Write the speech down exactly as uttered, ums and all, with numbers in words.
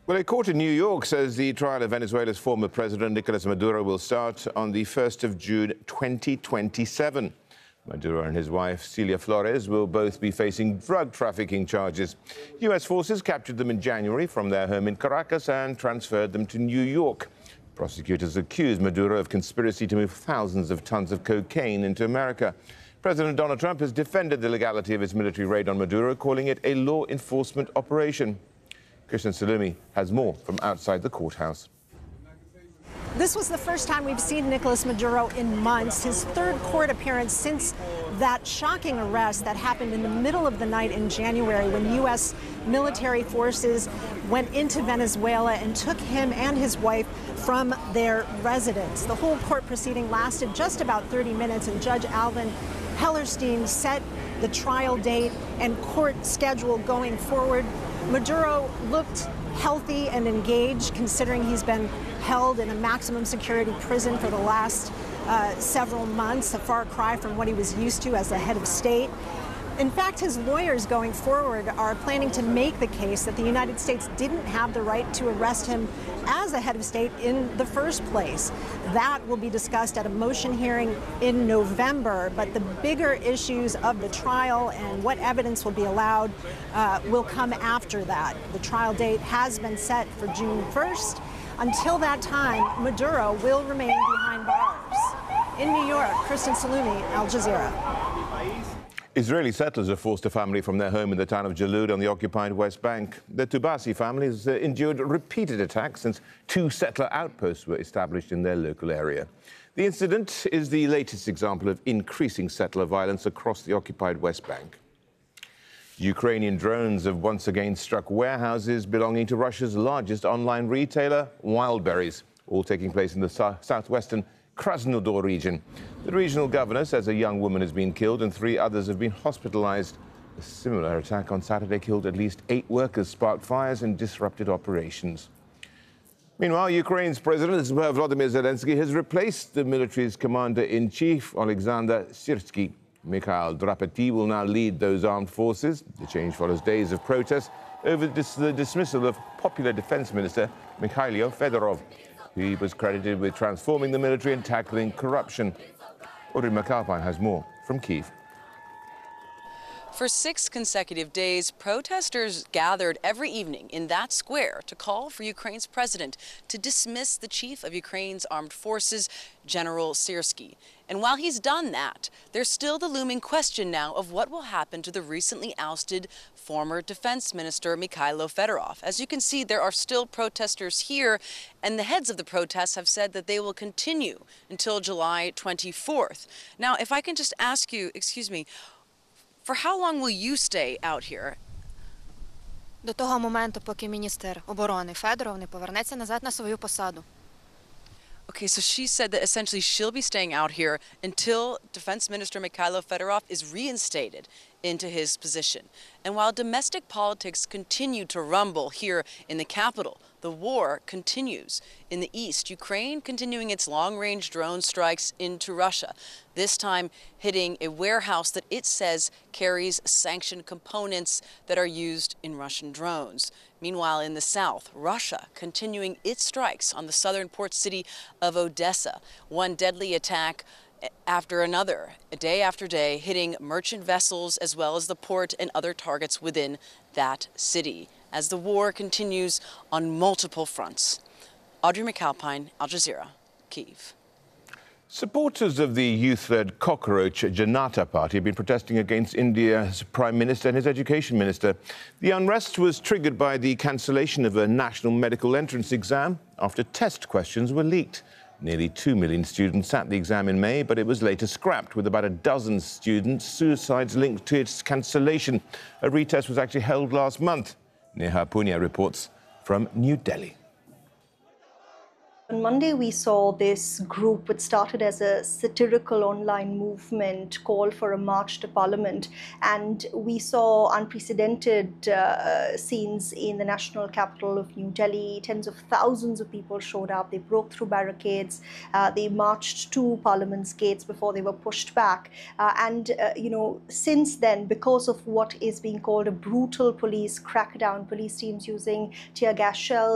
Well, a court in New York says the trial of Venezuela's former president, Nicolas Maduro, will start on the first of June twenty twenty-seven. Maduro and his wife, Celia Flores, will both be facing drug trafficking charges. U S forces captured them in January from their home in Caracas and transferred them to New York. Prosecutors accuse Maduro of conspiracy to move thousands of tons of cocaine into America. President Donald Trump has defended the legality of his military raid on Maduro, calling it a law enforcement operation. Christian Salumi has more from outside the courthouse. This was the first time we've seen Nicolas Maduro in months, his third court appearance since that shocking arrest that happened in the middle of the night in January when U S military forces went into Venezuela and took him and his wife from their residence. The whole court proceeding lasted just about thirty minutes, and Judge Alvin Hellerstein set the trial date and court schedule going forward. Maduro looked healthy and engaged, considering he's been held in a maximum security prison for the last uh, several months, a far cry from what he was used to as the head of state. In fact, his lawyers going forward are planning to make the case that the United States didn't have the right to arrest him as a head of state in the first place. That will be discussed at a motion hearing in November, but the bigger issues of the trial and what evidence will be allowed uh, will come after that. The trial date has been set for June first. Until that time, Maduro will remain behind bars. In New York, Kristen Salumi, Al Jazeera. Israeli settlers have forced a family from their home in the town of Jalud on the occupied West Bank. The Tubasi family has uh, endured repeated attacks since two settler outposts were established in their local area. The incident is the latest example of increasing settler violence across the occupied West Bank. Ukrainian drones have once again struck warehouses belonging to Russia's largest online retailer, Wildberries, all taking place in the so- southwestern Krasnodar region. The regional governor says a young woman has been killed and three others have been hospitalized. A similar attack on Saturday killed at least eight workers, sparked fires and disrupted operations. Meanwhile, Ukraine's President Volodymyr Zelensky has replaced the military's commander-in-chief, Alexander Syrsky. Mikhail Drapety will now lead those armed forces. The change follows days of protest over the dismissal of popular defense minister Mikhailo Fedorov. He was credited with transforming the military and tackling corruption. Audrey McAlpine has more from Kyiv. For six consecutive days, protesters gathered every evening in that square to call for Ukraine's president to dismiss the chief of Ukraine's armed forces, General Syrsky. And while he's done that, there's still the looming question now of what will happen to the recently ousted former defense minister, Mikhailo Fedorov. As you can see, there are still protesters here, and the heads of the protests have said that they will continue until July twenty-fourth. Now, if I can just ask you, excuse me, for how long will you stay out here? До того моменту, поки міністр оборони Федоров не повернеться назад на свою посаду. Okay, so she said that essentially she'll be staying out here until Defense Minister Mikhailo Fedorov is reinstated into his position. And while domestic politics continue to rumble here in the capital, the war continues in the east. Ukraine continuing its long-range drone strikes into Russia, this time hitting a warehouse that it says carries sanctioned components that are used in Russian drones. Meanwhile, in the south, Russia continuing its strikes on the southern port city of Odessa. One deadly attack after another, day after day, hitting merchant vessels as well as the port and other targets within that city as the war continues on multiple fronts. Audrey McAlpine, Al Jazeera, Kyiv. Supporters of the youth-led Cockroach Janata Party have been protesting against India's Prime Minister and his Education Minister. The unrest was triggered by the cancellation of a national medical entrance exam after test questions were leaked. Nearly two million students sat the exam in May, but it was later scrapped, with about a dozen students' suicides linked to its cancellation. A retest was actually held last month. Neha Punia reports from New Delhi. On Monday, we saw this group, which started as a satirical online movement, call for a march to Parliament. And we saw unprecedented uh, scenes in the national capital of New Delhi. Tens of thousands of people showed up. They broke through barricades. Uh, they marched to Parliament's gates before they were pushed back. Uh, and, uh, you know, since then, because of what is being called a brutal police crackdown, police teams using tear gas shells,